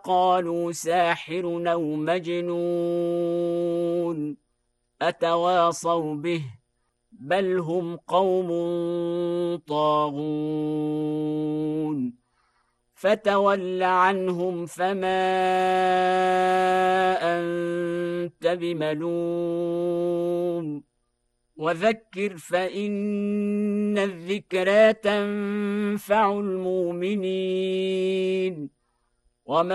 قالوا ساحر أو مجنون أتواصوا به بل هم قوم طاغون فتول عنهم فما أنت بملوم وذكر فإن الذكرى تنفع المؤمنين